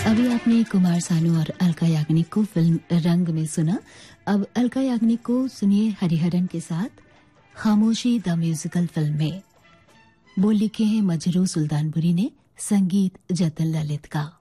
अभी आपने कुमार सानू और अलका याग्निक को फिल्म रंग में सुना। अब अलका याग्निक को सुनिए हरिहरन के साथ खामोशी द म्यूजिकल फिल्म में। बोल लिखे हैं मजरू सुल्तानपुरी ने, संगीत जतन ललित का।